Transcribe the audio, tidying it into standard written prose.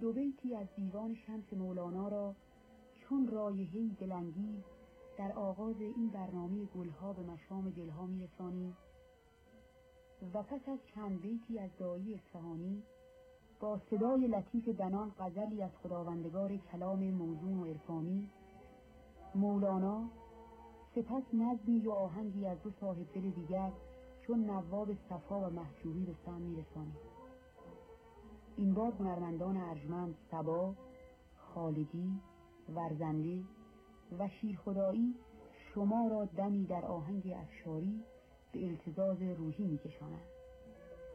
دو بیتی از دیوان شمس مولانا را چون رایحه‌ای دلانگیز در آغاز این برنامه گلها به مشام دلها میرسانیم و پس از چند بیتی از داعی اصفهانی با صدای لطیف دنان غزلی از خداوندگار کلام موزون و عرفانی مولانا، سپس نظمی و آهنگی از دو صاحب دل دیگر چون نواب صفا و محجوبی به سم میرسانیم. این بار هنرمندان ارجمند صبا، خالدی، ورزنده و شیرخدایی شما را دمی در آهنگ افشاری به التزاز روحی می‌کشانند.